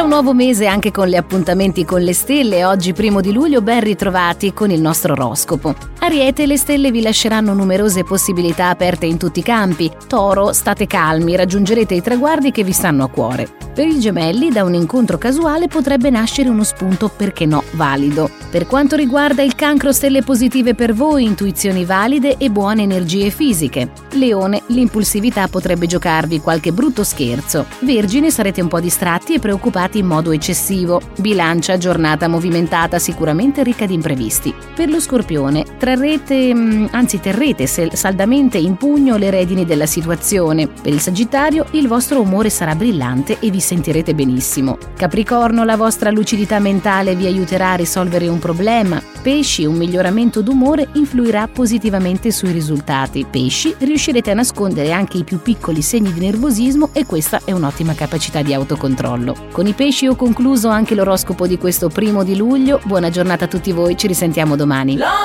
Inizia un nuovo mese anche con gli appuntamenti con le stelle. Oggi, 1 luglio, ben ritrovati con il nostro oroscopo. Ariete, le stelle vi lasceranno numerose possibilità aperte in tutti i campi. Toro, state calmi, raggiungerete i traguardi che vi stanno a cuore. Per i Gemelli, da un incontro casuale potrebbe nascere uno spunto, perché no, valido. Per quanto riguarda il Cancro, stelle positive per voi, intuizioni valide e buone energie fisiche. Leone, l'impulsività potrebbe giocarvi qualche brutto scherzo. Vergine, sarete un po' distratti e preoccupati in modo eccessivo. Bilancia, giornata movimentata, sicuramente ricca di imprevisti. Per lo Scorpione, terrete saldamente in pugno le redini della situazione. Per il Sagittario, il vostro umore sarà brillante e vi sentirete benissimo. Capricorno, la vostra lucidità mentale vi aiuterà a risolvere un problema. Pesci, un miglioramento d'umore influirà positivamente sui risultati. Pesci, riuscirete a nascondere anche i più piccoli segni di nervosismo e questa è un'ottima capacità di autocontrollo. Con i pesci ho concluso anche l'oroscopo di questo 1 luglio. Buona giornata a tutti voi, ci risentiamo domani.